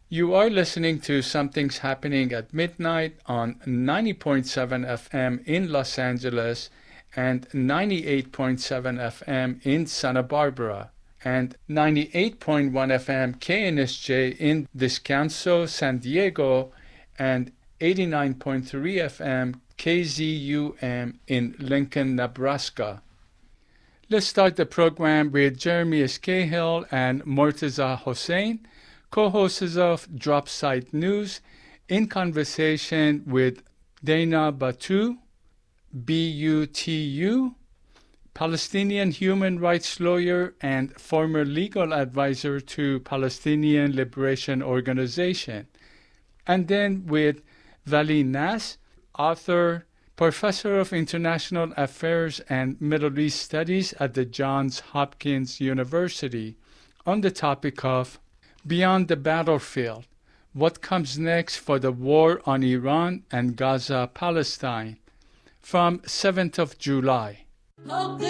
You are listening to Something's Happening at Midnight on 90.7 FM in Los Angeles and 98.7 FM in Santa Barbara and 98.1 FM KNSJ in Descanso, San Diego and 89.3 FM KZUM in Lincoln, Nebraska. Let's start the program with Jeremy Escahill and Mortaza Hossein, co-hosts of Drop Site News, in conversation with Dana Batu, BUTU, Palestinian human rights lawyer and former legal advisor to Palestinian Liberation Organization, and then with Vali Nas, author, professor of international affairs and Middle East studies at the Johns Hopkins University, on the topic of Beyond the Battlefield, What Comes Next for the War on Iran and Gaza, Palestine, from 7th of July.